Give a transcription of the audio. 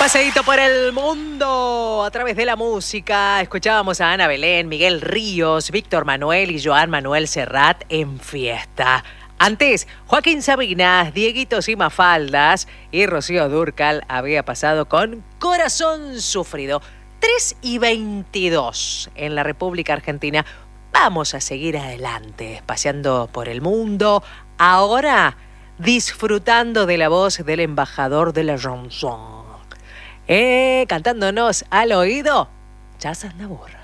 Paseíto por el mundo a través de la música. Escuchábamos a Ana Belén, Miguel Ríos, Víctor Manuel y Joan Manuel Serrat en fiesta. Antes, Joaquín Sabina, Dieguitos y Mafaldas y Rocío Dúrcal había pasado con Corazón Sufrido. 3:22 en la República Argentina. Vamos a seguir adelante, paseando por el mundo. Ahora, disfrutando de la voz del embajador de la chanson. Cantándonos al oído, Chas Aznavour.